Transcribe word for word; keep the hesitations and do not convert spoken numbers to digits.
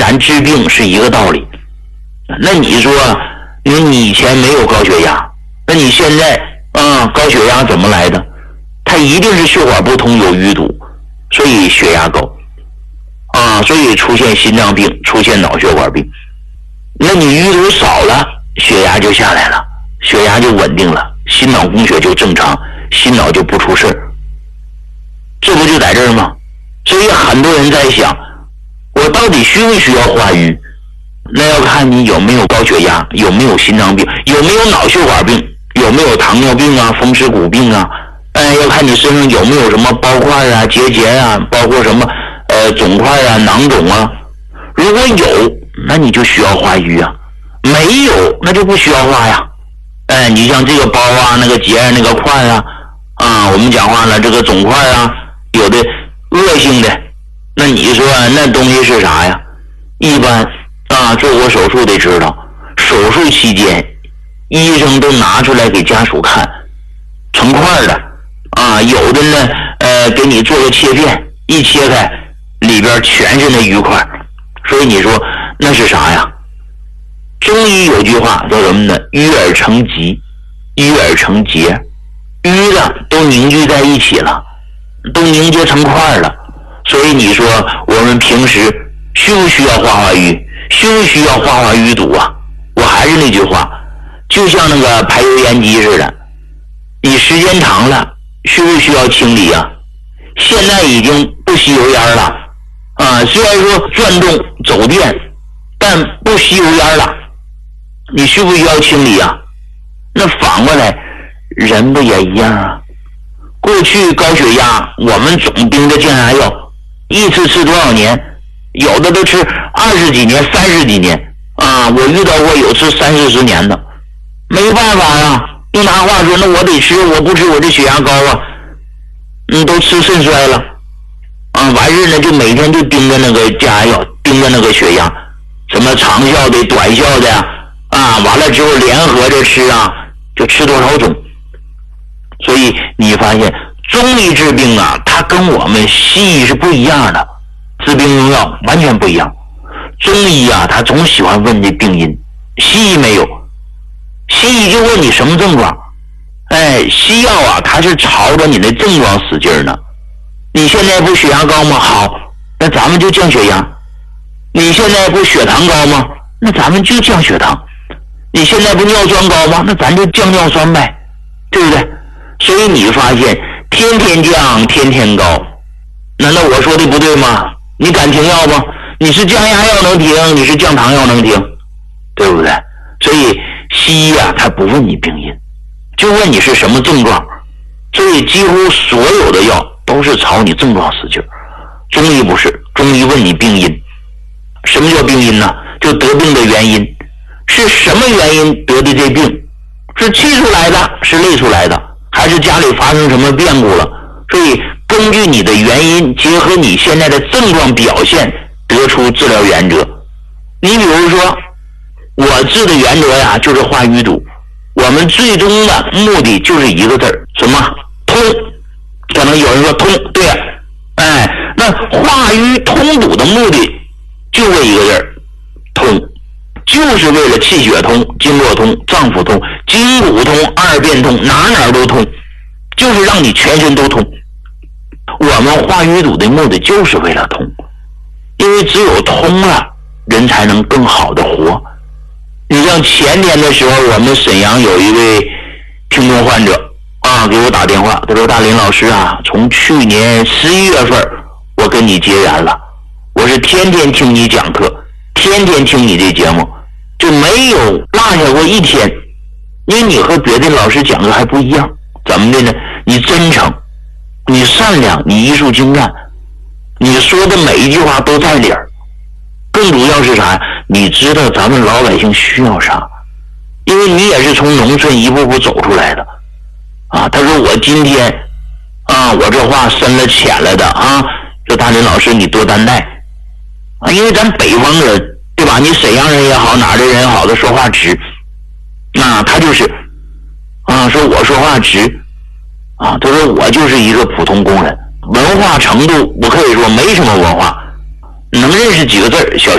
咱治病是一个道理。那你说，因为你以前没有高血压，那你现在啊、嗯、高血压怎么来的？它一定是血管不通有淤堵，所以血压高啊，所以出现心脏病，出现脑血管病。那你淤堵少了，血压就下来了，血压就稳定了，心脑供血就正常，心脑就不出事儿。这不就在这儿吗？所以很多人在想，我到底需不需要化瘀？那要看你有没有高血压，有没有心脏病，有没有脑血管病，有没有糖尿病啊、风湿骨病啊。哎，要看你身上有没有什么包块啊、结节啊，包括什么呃肿块啊、囊肿啊。如果有，那你就需要化瘀啊；没有，那就不需要化呀。哎，你像这个包啊、那个结啊、那个块啊，啊，我们讲话了，这个肿块啊，有的恶性的，那你说那东西是啥呀？一般啊，做过手术得知道，手术期间医生都拿出来给家属看，成块的啊，有的呢，呃，给你做个切片，一切开里边全是那瘀块，所以你说那是啥呀？中医有句话叫什么呢？瘀而成疾，瘀而成结，瘀的都凝聚在一起了，都凝结成块了。所以你说我们平时需不需要化化瘀？需不需要化化淤堵啊？我还是那句话，就像那个排油烟机似的，你时间长了需不需要清理啊？现在已经不吸油烟了啊，虽然说转动走电，但不吸油烟了，你需不需要清理啊？那反过来人不也一样啊？过去高血压我们总盯着降压药，一次吃多少年，有的都吃二十几年、三十几年啊！我遇到过有吃三四十年的，没办法呀。用他话说，那我得吃，我不吃我这血压高啊，嗯，都吃肾衰了啊！完事呢，就每天就盯着那个降压药，盯着那个血压，什么长效的、短效的啊，完了之后联合着吃啊，就吃多少种。所以你发现中医治病啊，它跟我们西医是不一样的，治病用药完全不一样。中医啊，他总喜欢问这病因，西医没有，西医就问你什么症状。哎，西药啊，它是朝着你的症状使劲呢。你现在不血压高吗？好，那咱们就降血压。你现在不血糖高吗？那咱们就降血糖。你现在不尿酸高吗？那咱就降尿酸呗，对不对？所以你发现天天降，天天高，难道我说的不对吗？你敢停药吗？你是降压药能停，你是降糖药能停，对不对？所以西医啊，他不问你病因，就问你是什么症状。所以几乎所有的药都是朝你症状使劲。中医不是，中医问你病因。什么叫病因呢？就得病的原因，是什么原因得的这病？是气出来的，是累出来的，还是家里发生什么变故了？所以根据你的原因，结合你现在的症状表现，得出治疗原则。你比如说，我治的原则呀，就是化瘀堵。我们最终的目的就是一个字儿，什么？通。可能有人说通，对呀、啊，哎，那化瘀通堵的目的就为一个字儿，通，就是为了气血通、经络通、脏腑通、筋骨通、二便通，哪哪都通，就是让你全身都通。我们化瘀堵的目的就是为了通，因为只有通了，人才能更好的活。你像前天的时候，我们沈阳有一位听众患者啊，给我打电话，他说：“大林老师啊，从去年十一月份我跟你结缘了，我是天天听你讲课，天天听你这节目，就没有落下过一天。因为你和别的老师讲课还不一样，怎么的呢？你真诚，你善良，你艺术精干，你说的每一句话都在理儿。更主要是啥？你知道咱们老百姓需要啥，因为你也是从农村一步步走出来的啊。他说我今天啊，我这话深了浅了的啊，说大林老师你多担待啊，因为咱北方人对吧？你沈阳人也好，哪儿的人也好，他说话直，那他就是啊，说我说话直啊，他说我就是一个普通工人，文化程度我可以说没什么文化，能认识几个字，小